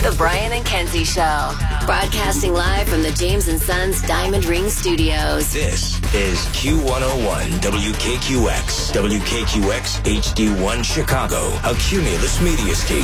The Brian and Kenzie Show. Broadcasting live from the James & Sons Diamond Ring Studios. This is Q101 WKQX. WKQX HD1 Chicago. A Cumulus media station.